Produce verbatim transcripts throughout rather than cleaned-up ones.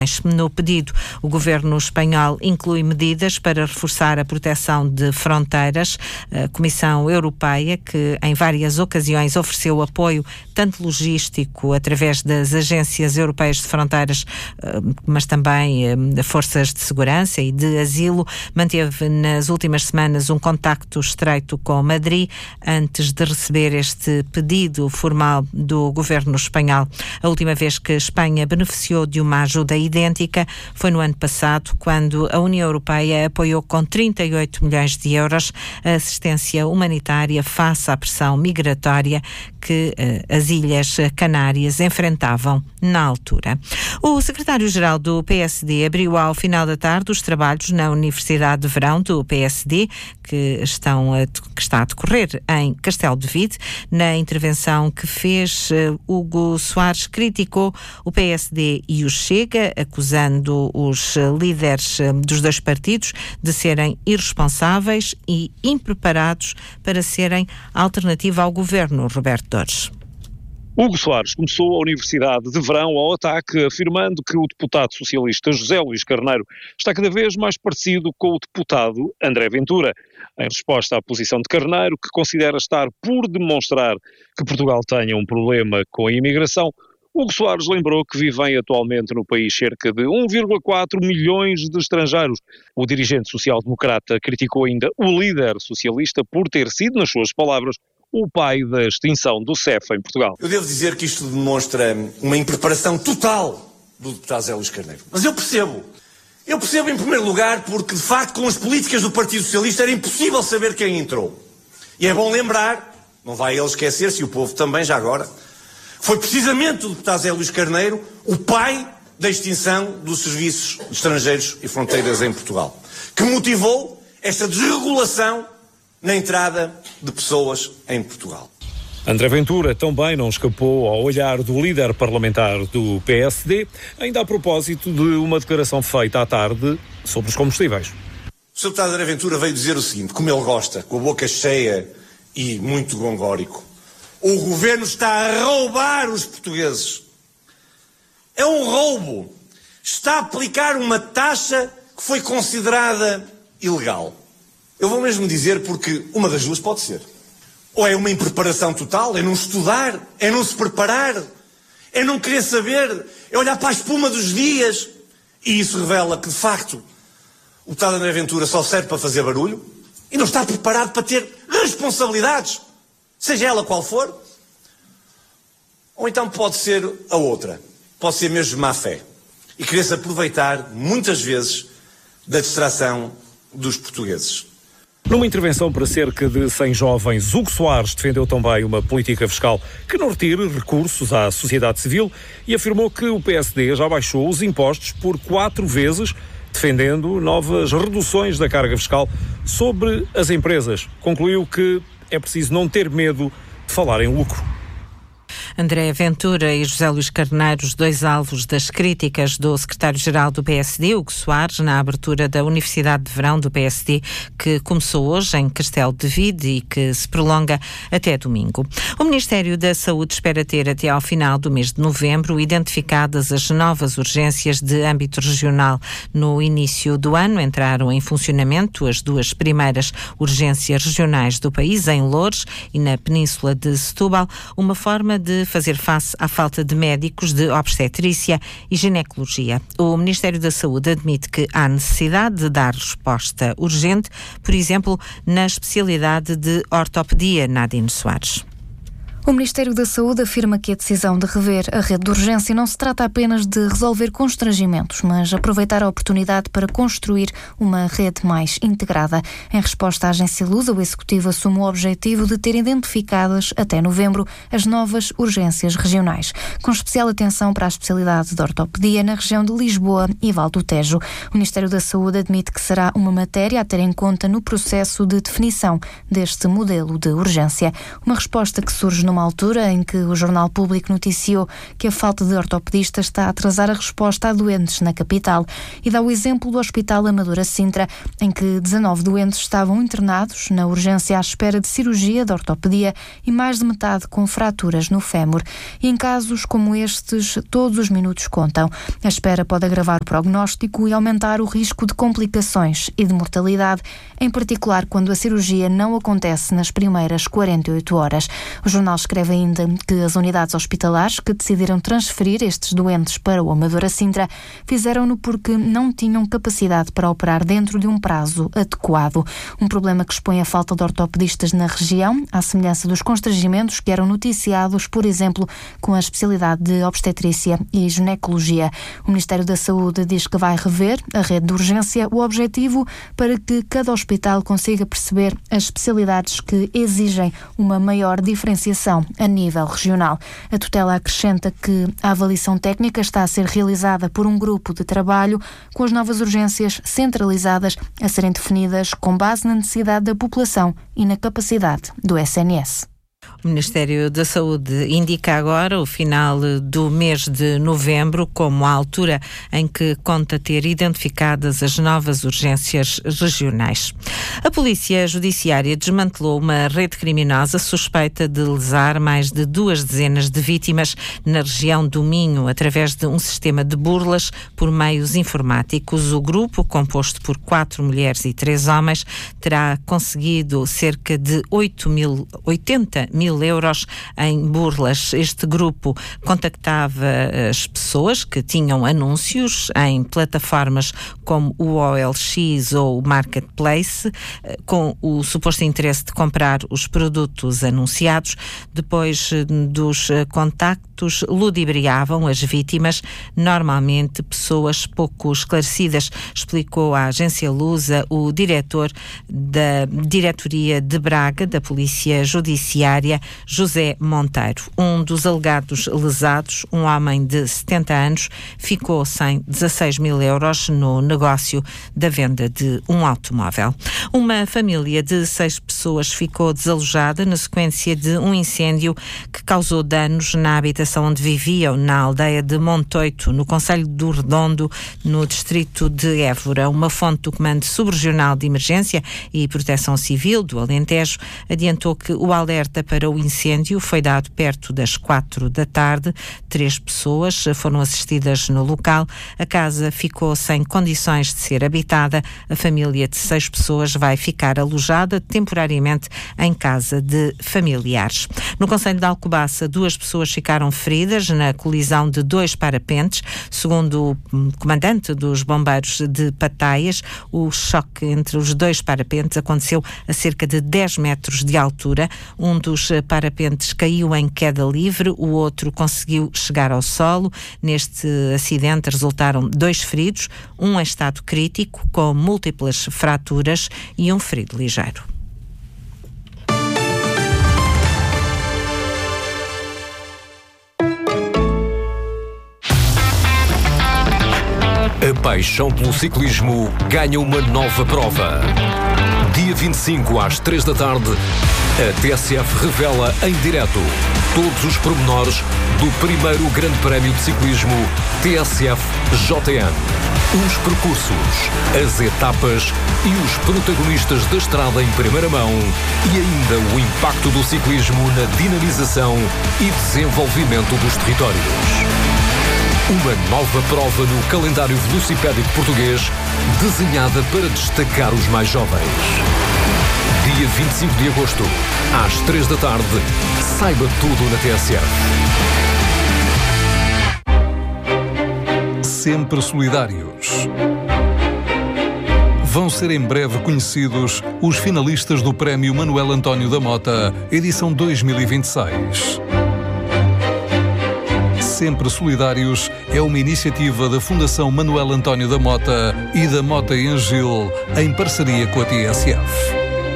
No pedido, o governo espanhol inclui medidas para reforçar a proteção de fronteiras. A Comissão Europeia, que em várias ocasiões ofereceu apoio, tanto logístico, através das agências europeias de fronteiras, mas também forças de segurança e de asilo, manteve nas últimas semanas um contacto estreito com Madrid antes de receber este pedido formal do governo espanhol. A última vez que a Espanha beneficiou de uma ajuda idêntica foi no ano passado, quando a União Europeia apoiou com trinta e oito milhões de euros a assistência humanitária face à pressão migratória que eh, as Ilhas Canárias enfrentavam na altura. O secretário-geral do P S D abriu ao final da tarde os trabalhos na Universidade de Verão do P S D, que, estão a, que está a decorrer em Castelo de Vide. Na intervenção que fez, Hugo Soares criticou o P S D e o Chega, acusando os líderes dos dois partidos de serem irresponsáveis e impreparados para serem alternativa ao governo. Roberto Dores. Hugo Soares começou a Universidade de Verão ao ataque, afirmando que o deputado socialista José Luís Carneiro está cada vez mais parecido com o deputado André Ventura. Em resposta à posição de Carneiro, que considera estar por demonstrar que Portugal tenha um problema com a imigração, Hugo Soares lembrou que vivem atualmente no país cerca de um vírgula quatro milhões de estrangeiros. O dirigente social-democrata criticou ainda o líder socialista por ter sido, nas suas palavras, o pai da extinção do C E F em Portugal. Eu devo dizer que isto demonstra uma impreparação total do deputado José Luís Carneiro. Mas eu percebo. Eu percebo em primeiro lugar porque, de facto, com as políticas do Partido Socialista era impossível saber quem entrou. E é bom lembrar, não vai ele esquecer-se, e o povo também já agora, foi precisamente o deputado José Luís Carneiro o pai da extinção dos serviços de estrangeiros e fronteiras em Portugal, que motivou esta desregulação na entrada de pessoas em Portugal. André Ventura também não escapou ao olhar do líder parlamentar do P S D, ainda a propósito de uma declaração feita à tarde sobre os combustíveis. O senhor deputado André Ventura veio dizer o seguinte, como ele gosta, com a boca cheia e muito gongórico: o governo está a roubar os portugueses. É um roubo. Está a aplicar uma taxa que foi considerada ilegal. Eu vou mesmo dizer porque uma das duas pode ser. Ou é uma impreparação total, é não estudar, é não se preparar, é não querer saber, é olhar para a espuma dos dias. E isso revela que, de facto, o deputado André Ventura só serve para fazer barulho e não está preparado para ter responsabilidades, seja ela qual for. Ou então pode ser a outra, pode ser mesmo má fé e querer-se aproveitar, muitas vezes, da distração dos portugueses. Numa intervenção para cerca de cem jovens, Hugo Soares defendeu também uma política fiscal que não retire recursos à sociedade civil e afirmou que o P S D já baixou os impostos por quatro vezes, defendendo novas reduções da carga fiscal sobre as empresas. Concluiu que é preciso não ter medo de falar em lucro. André Ventura e José Luís Carneiro, os dois alvos das críticas do secretário-geral do P S D, Hugo Soares, na abertura da Universidade de Verão do P S D, que começou hoje em Castelo de Vide e que se prolonga até domingo. O Ministério da Saúde espera ter até ao final do mês de novembro identificadas as novas urgências de âmbito regional. No início do ano entraram em funcionamento as duas primeiras urgências regionais do país, em Loures e na Península de Setúbal, uma forma de fazer face à falta de médicos de obstetrícia e ginecologia. O Ministério da Saúde admite que há necessidade de dar resposta urgente, por exemplo, na especialidade de ortopedia. Nadine Soares. O Ministério da Saúde afirma que a decisão de rever a rede de urgência não se trata apenas de resolver constrangimentos, mas aproveitar a oportunidade para construir uma rede mais integrada. Em resposta à agência Lusa, o Executivo assume o objetivo de ter identificadas, até novembro, as novas urgências regionais, com especial atenção para a especialidade de ortopedia na região de Lisboa e Val do Tejo. O Ministério da Saúde admite que será uma matéria a ter em conta no processo de definição deste modelo de urgência. Uma resposta que surge no numa altura em que o Jornal Público noticiou que a falta de ortopedistas está a atrasar a resposta a doentes na capital, e dá o exemplo do Hospital Amadora Sintra, em que dezanove doentes estavam internados na urgência à espera de cirurgia de ortopedia e mais de metade com fraturas no fémur. E em casos como estes, todos os minutos contam. A espera pode agravar o prognóstico e aumentar o risco de complicações e de mortalidade, em particular quando a cirurgia não acontece nas primeiras quarenta e oito horas. O jornal escreve ainda que as unidades hospitalares que decidiram transferir estes doentes para o Amadora Sintra fizeram-no porque não tinham capacidade para operar dentro de um prazo adequado. Um problema que expõe a falta de ortopedistas na região, à semelhança dos constrangimentos que eram noticiados, por exemplo, com a especialidade de obstetrícia e ginecologia. O Ministério da Saúde diz que vai rever a rede de urgência, o objetivo para que cada hospital consiga perceber as especialidades que exigem uma maior diferenciação a nível regional. A tutela acrescenta que a avaliação técnica está a ser realizada por um grupo de trabalho com as novas urgências centralizadas a serem definidas com base na necessidade da população e na capacidade do S N S. O Ministério da Saúde indica agora o final do mês de novembro como a altura em que conta ter identificadas as novas urgências regionais. A Polícia Judiciária desmantelou uma rede criminosa suspeita de lesar mais de duas dezenas de vítimas na região do Minho, através de um sistema de burlas por meios informáticos. O grupo, composto por quatro mulheres e três homens, terá conseguido cerca de oito mil, oitenta mil euros em burlas. Este grupo contactava as pessoas que tinham anúncios em plataformas como o O L X ou o Marketplace, com o suposto interesse de comprar os produtos anunciados. Depois dos contactos, ludibriavam as vítimas, normalmente pessoas pouco esclarecidas, explicou à agência Lusa o diretor da Diretoria de Braga da Polícia Judiciária, José Monteiro. Um dos alegados lesados, um homem de setenta anos, ficou sem dezasseis mil euros no negócio da venda de um automóvel. Uma família de seis pessoas ficou desalojada na sequência de um incêndio que causou danos na habitação onde viviam, na aldeia de Montoito, no concelho do Redondo, no distrito de Évora. Uma fonte do Comando Subregional de Emergência e Proteção Civil do Alentejo adiantou que o alerta para o incêndio foi dado perto das quatro da tarde. Três pessoas foram assistidas no local. A casa ficou sem condições de ser habitada. A família de seis pessoas vai ficar alojada temporariamente em casa de familiares. No concelho de Alcobaça, duas pessoas ficaram feridas na colisão de dois parapentes. Segundo o comandante dos bombeiros de Pataias, o choque entre os dois parapentes aconteceu a cerca de dez metros de altura. Um dos parapentes caiu em queda livre, o outro conseguiu chegar ao solo. Neste acidente resultaram dois feridos, um em estado crítico, com múltiplas fraturas, e um ferido ligeiro. A paixão pelo ciclismo ganha uma nova prova. Dia vinte e cinco, às três da tarde, a T S F revela em direto todos os pormenores do primeiro Grande Prémio de Ciclismo T S F J N. Os percursos, as etapas e os protagonistas da estrada em primeira mão, e ainda o impacto do ciclismo na dinamização e desenvolvimento dos territórios. Uma nova prova no calendário velocipédico português, desenhada para destacar os mais jovens. Dia vinte e cinco de agosto, às três da tarde, saiba tudo na T S F. Sempre solidários. Vão ser em breve conhecidos os finalistas do Prémio Manuel António da Mota, edição dois mil e vinte e seis. Sempre Solidários é uma iniciativa da Fundação Manuel António da Mota e da Mota em Gil, em parceria com a T S F.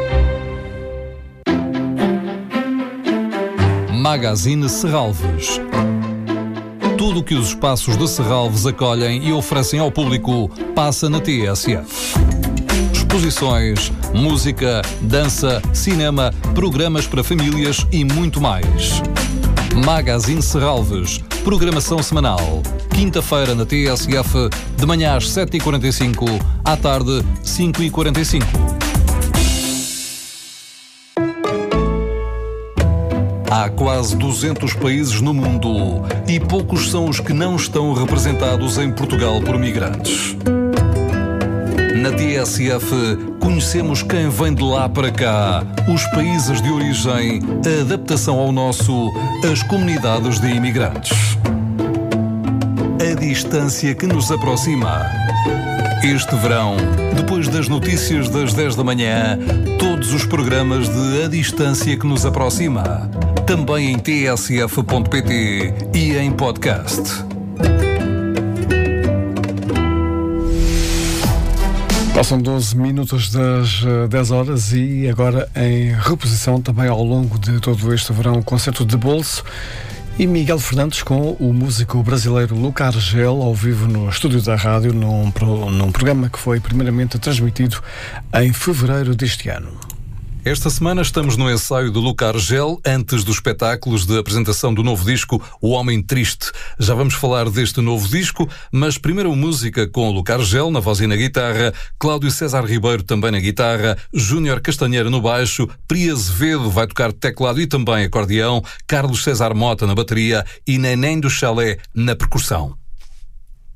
Magazine Serralves. Tudo o que os espaços de Serralves acolhem e oferecem ao público passa na T S F. exposições, música, dança, cinema, programas para famílias e muito mais. Magazine Serralves, programação semanal. Quinta-feira na T S F, de manhã às sete e quarenta e cinco, à tarde, cinco e quarenta e cinco. Há quase duzentos países no mundo e poucos são os que não estão representados em Portugal por migrantes. Na T S F, conhecemos quem vem de lá para cá, os países de origem, a adaptação ao nosso, as comunidades de imigrantes. A distância que nos aproxima. Este verão, depois das notícias das dez da manhã, todos os programas de A Distância que nos aproxima. Também em T S F ponto P T e em podcast. Passam doze minutos das dez horas e agora em reposição também ao longo de todo este verão, o concerto de bolso e Miguel Fernandes com o músico brasileiro Luca Argel ao vivo no estúdio da rádio num, pro, num programa que foi primeiramente transmitido em fevereiro deste ano. Esta semana estamos no ensaio do Luca Argel, antes dos espetáculos de apresentação do novo disco O Homem Triste. Já vamos falar deste novo disco, mas primeiro música com o Luca Argel na voz e na guitarra, Cláudio César Ribeiro também na guitarra, Júnior Castanheira no baixo, Pri Azevedo vai tocar teclado e também acordeão, Carlos César Mota na bateria e Neném do Chalé na percussão.